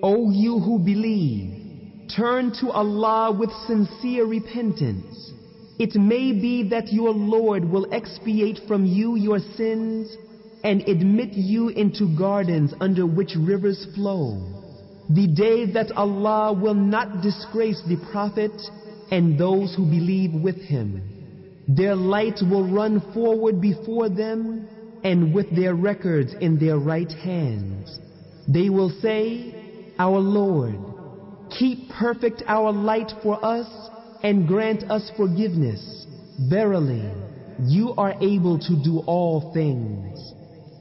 O you who believe, turn to Allah with sincere repentance. It may be that your Lord will expiate from you your sins and admit you into gardens under which rivers flow. The day that Allah will not disgrace the Prophet and those who believe with him. Their light will run forward before them and with their records in their right hands. They will say, Our Lord, keep perfect our light for us and grant us forgiveness. Verily, you are able to do all things.